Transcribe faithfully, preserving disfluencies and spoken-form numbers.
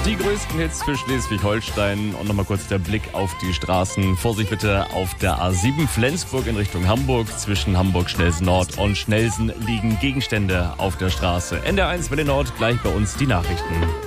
Die größten Hits für Schleswig-Holstein und nochmal kurz der Blick auf die Straßen. Vorsicht bitte auf der A sieben Flensburg in Richtung Hamburg. Zwischen Hamburg-Schnelsen Nord und Schnelsen liegen Gegenstände auf der Straße. N D R eins Welle Nord, gleich bei uns die Nachrichten.